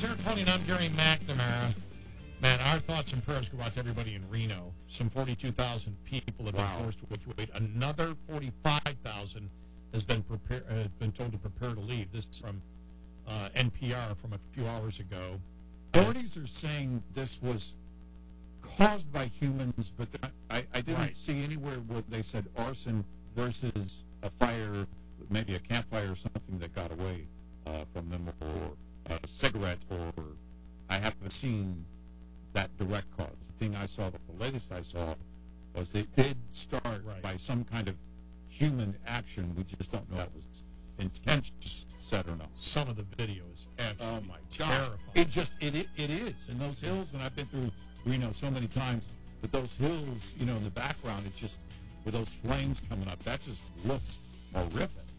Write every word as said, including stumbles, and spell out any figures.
Sarah Cloning. I'm Gary McNamara. Man, our thoughts and prayers go out to everybody in Reno. Some forty-two thousand people have been Wow. forced to evacuate. Another forty-five thousand has been prepare, uh, been told to prepare to leave. This is from uh, N P R from a few hours ago. Authorities are saying this was caused by humans, but I, I didn't Right. see anywhere where they said arson versus a fire, maybe a campfire or something that got away uh, from them, or a cigarette, or I haven't seen that direct cause. The thing I saw, the latest I saw, was they did start Right. by some kind of human action. We just don't know if that was intentional, said or not. Some of the video is absolutely Oh my God! terrifying. It just it, it it is, and those hills, and I've been through Reno so many times. But those hills, you know, in the background, it's just with those flames coming up. That just looks horrific.